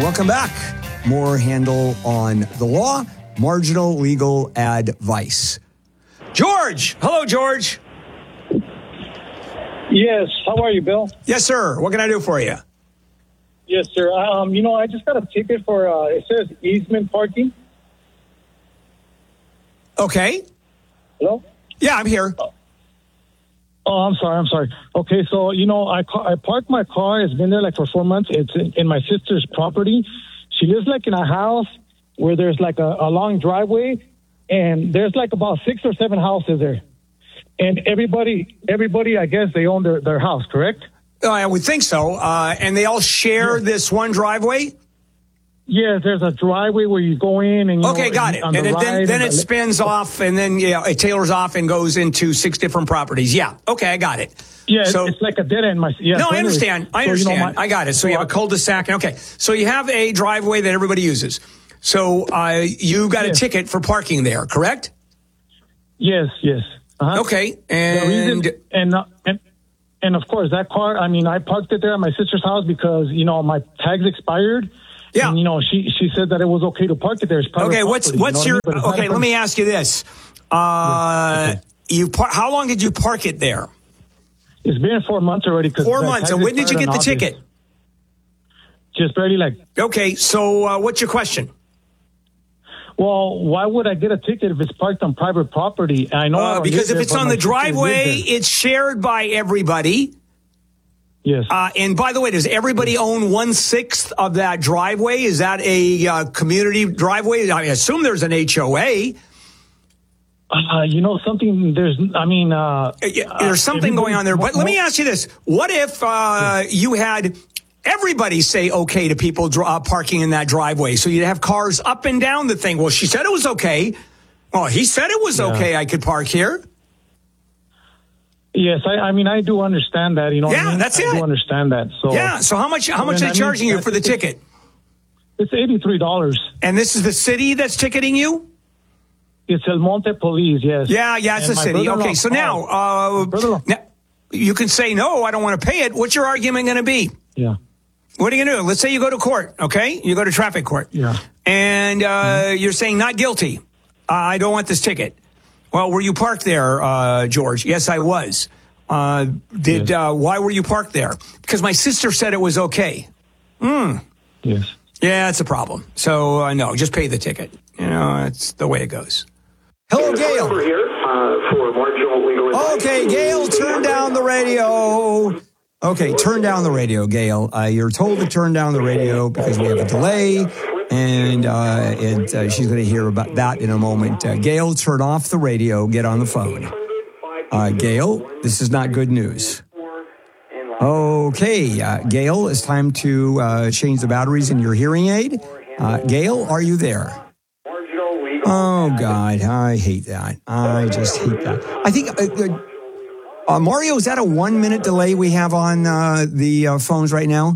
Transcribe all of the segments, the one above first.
Welcome back. More handle on the law, marginal legal advice. George. Hello, George. Yes. How are you, Bill? Yes, sir. What can I do for you? Yes, sir. I just got a ticket for, it says easement parking. Okay. Hello? Yeah, I'm here. Oh, I'm sorry. Okay, so, I parked my car. It's been there like for 4 months. It's in my sister's property. She lives like in a house where there's like a long driveway, and there's like about 6 or 7 houses there. And everybody, I guess they own their house, correct? I would think so. And they all share this one driveway? Yes, there's a driveway where you go in and got it. And then it spins off, and then it tailors off and goes into 6 different properties. Yeah, okay, I got it. Yeah, so, it's like a dead end. I understand. I got it. So you have a cul-de-sac. Okay, so you have a driveway that everybody uses. So you got a ticket for parking there, correct? Yes. Uh-huh. Okay, and of course that car. I mean, I parked it there at my sister's house because my tags expired. Yeah. And, she said that it was okay to park it there. Okay, what's your... Okay, let me ask you this. How long did you park it there? It's been 4 months already. 4 months. And when did you get the ticket? Just barely Okay, so what's your question? Well, why would I get a ticket if it's parked on private property? I know because if it's on the driveway, it's shared by everybody. Yes. And by the way, does everybody own 1/6 of that driveway? Is that a community driveway? I assume there's an HOA. Something. There's something going on there. But let me ask you this: what if you had everybody say okay to people parking in that driveway? So you'd have cars up and down the thing. Well, she said it was okay. Well, he said it was okay. I could park here. Yes, I do understand that. That's it. I do understand that. So So how much are they charging you for the ticket? It's $83. And this is the city that's ticketing you? It's El Monte Police. Yes. Yeah, it's the city. Okay, so now you can say no. I don't want to pay it. What's your argument going to be? Yeah. What are you going to do? Let's say you go to court. Okay, you go to traffic court. Yeah. And you're saying not guilty. I don't want this ticket. Well, were you parked there, George? Yes, I was. Why were you parked there? Because my sister said it was okay. Yes. Yeah, it's a problem. So, no, just pay the ticket. It's the way it goes. Hello, Gail. Here, for marginal legal advice. Okay, Gail, turn down the radio. Okay, turn down the radio, Gail. You're told to turn down the radio because we have a delay. And she's going to hear about that in a moment. Gail, turn off the radio. Get on the phone. Gail, this is not good news. Okay, Gail, it's time to change the batteries in your hearing aid. Gail, are you there? Oh, God, I hate that. I just hate that. I think, Mario, is that a 1 minute delay we have on the phones right now?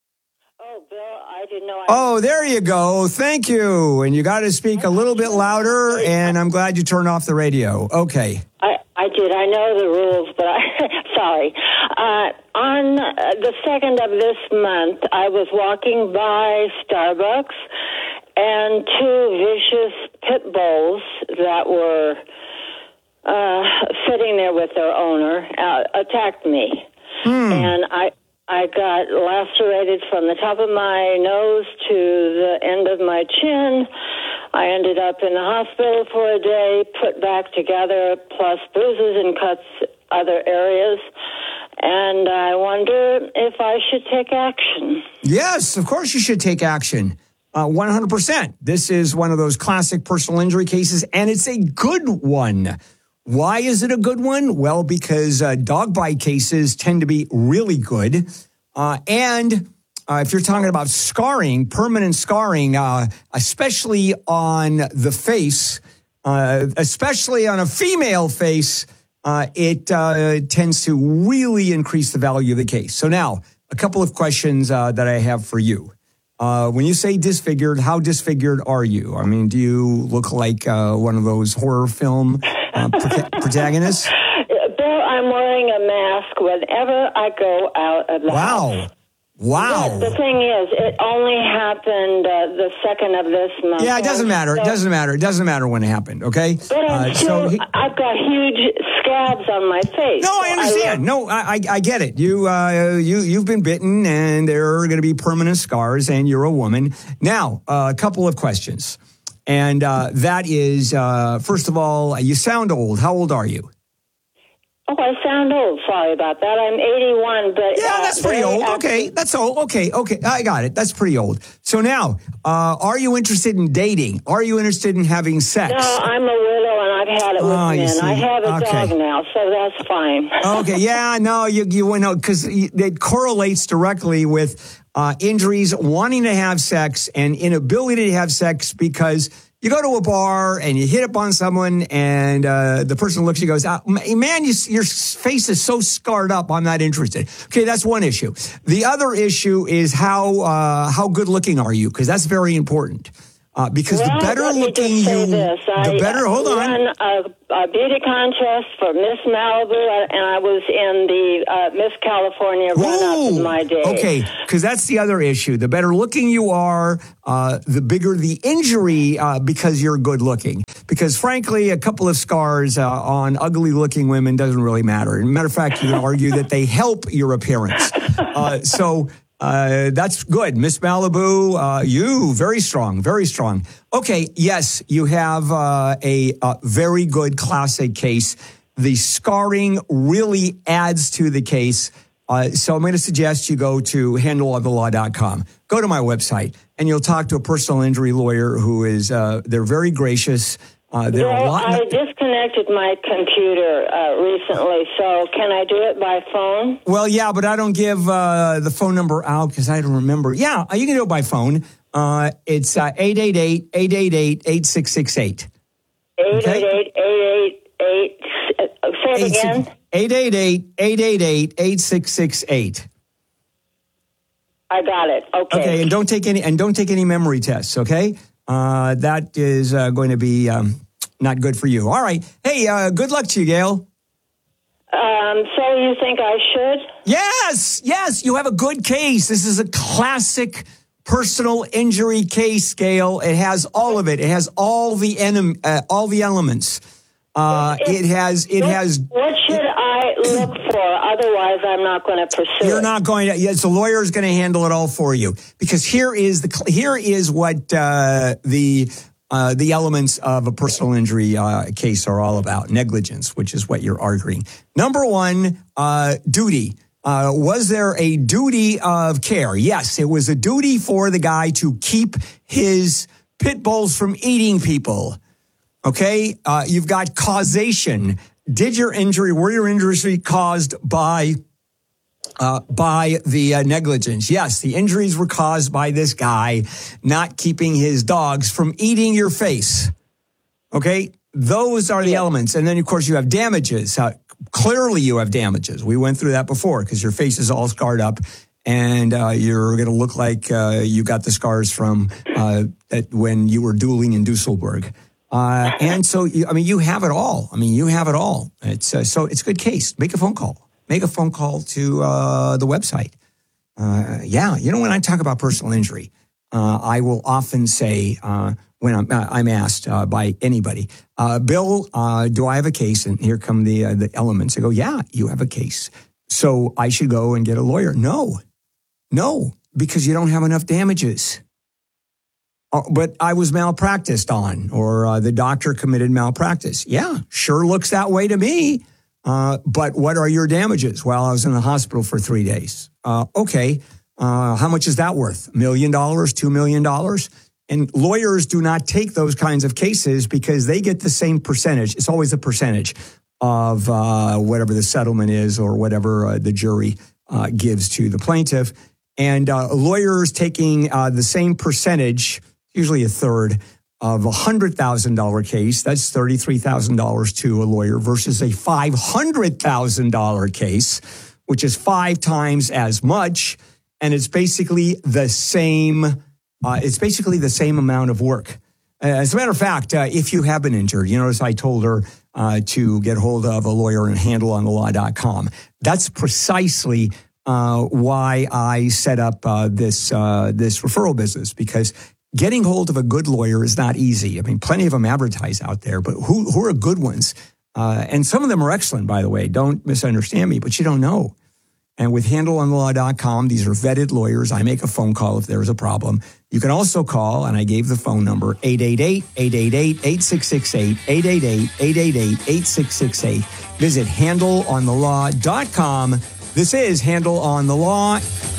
Oh, there you go. Thank you. And you got to speak a little bit louder, and I'm glad you turned off the radio. Okay. I did. I know the rules, but sorry. On the 2nd of this month, I was walking by Starbucks, and 2 vicious pit bulls that were sitting there with their owner attacked me. And I got lacerated from the top of my nose to the end of my chin. I ended up in the hospital for a day, put back together, plus bruises and cuts other areas. And I wonder if I should take action. Yes, of course you should take action. 100%. This is one of those classic personal injury cases, and it's a good one. Why is it a good one? Well, because dog bite cases tend to be really good. And if you're talking about scarring, permanent scarring, especially on the face, especially on a female face, it tends to really increase the value of the case. So now, a couple of questions that I have for you. When you say disfigured, how disfigured are you? I mean, do you look like one of those horror film protagonists? Bill, I'm wearing a mask whenever I go out of the house. Wow. But the thing is, it only happened the 2nd of this month. Yeah, it doesn't matter. So, It doesn't matter. It doesn't matter when it happened, okay? But I've got huge scabs on my face. No, I understand. No, I get it. You've been bitten, and there are going to be permanent scars, and you're a woman. Now, a couple of questions. And that is, first of all, you sound old. How old are you? Oh, I sound old. Sorry about that. I'm 81, but... Yeah, that's pretty old. Okay, that's old. Okay, I got it. That's pretty old. So now, are you interested in dating? Are you interested in having sex? No, I'm a widow, and I've had it with men. I have a dog now, so that's fine. Okay, yeah, no, you know, because it correlates directly with injuries, wanting to have sex, and inability to have sex because... You go to a bar and you hit up on someone and the person looks at you and goes, man, your face is so scarred up, I'm not interested. Okay, that's one issue. The other issue is how good looking are you? Because that's very important. Because the better looking you, the better, hold on. I won a beauty contest for Miss Malibu, and I was in the Miss California run-up in my day. Okay, because that's the other issue. The better looking you are, the bigger the injury because you're good looking. Because frankly, a couple of scars on ugly looking women doesn't really matter. As a matter of fact, you can argue that they help your appearance. That's good. Miss Malibu, you, very strong, very strong. Okay, yes, you have a very good classic case. The scarring really adds to the case. So I'm going to suggest you go to handleofthelaw.com. Go to my website, and you'll talk to a personal injury lawyer who is, they're very gracious. I disconnected my computer recently, so can I do it by phone? Well, yeah, but I don't give the phone number out because I don't remember. Yeah, you can do it by phone. It's 888-888-8668. 888-888, say it again. 888-888-8668. I got it. Okay, and don't take any memory tests, okay? That is going to be not good for you. All right. Hey, good luck to you, Gail. So you think I should? Yes. You have a good case. This is a classic personal injury case, Gail. It has all of it. It has all the elements. It has. What should I look for? Otherwise, I'm not going to pursue. You're not going to. Yes, the lawyer is going to handle it all for you because here is what the elements of a personal injury case are all about. Negligence, which is what you're arguing. Number one, duty. Was there a duty of care? Yes, it was a duty for the guy to keep his pit bulls from eating people. Okay, you've got causation. Were your injuries caused by the negligence? Yes, the injuries were caused by this guy not keeping his dogs from eating your face. Okay, those are the elements. And then, of course, you have damages. Clearly, you have damages. We went through that before because your face is all scarred up. And you're going to look like you got the scars from when you were dueling in Dusselberg. And so, you have it all. You have it all. It's so it's a good case. Make a phone call. Make a phone call to the website. When I talk about personal injury, I will often say when I'm asked by anybody, Bill, do I have a case? And here come the elements. I go, yeah, you have a case. So I should go and get a lawyer. No, because you don't have enough damages. But I was malpracticed on, or the doctor committed malpractice. Yeah, sure looks that way to me. But what are your damages? Well, I was in the hospital for 3 days. Okay, how much is that worth? $1 million, $2 million? And lawyers do not take those kinds of cases because they get the same percentage. It's always a percentage of whatever the settlement is or whatever the jury gives to the plaintiff. And lawyers taking the same percentage, usually a third, of a $100,000 case, that's $33,000 to a lawyer versus a $500,000 case, which is 5 times as much. And it's basically the same. It's basically the same amount of work. As a matter of fact, if you have been injured, you notice I told her to get hold of a lawyer and handleonthelaw.com. That's precisely why I set up this referral business, because getting hold of a good lawyer is not easy. I mean, plenty of them advertise out there, but who are good ones? And some of them are excellent, by the way. Don't misunderstand me, but you don't know. And with handleonthelaw.com, these are vetted lawyers. I make a phone call if there's a problem. You can also call, and I gave the phone number, 888-888-8668, 888-888-8668. Visit handleonthelaw.com. This is Handle on the Law.